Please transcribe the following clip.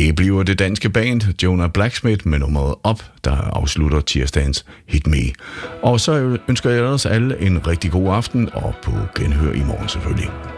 Det bliver det danske band Jonah Blacksmith med nummeret Op, der afslutter tirsdagens Hit Me. Og så ønsker jeg ellers alle en rigtig god aften, og på genhør i morgen selvfølgelig.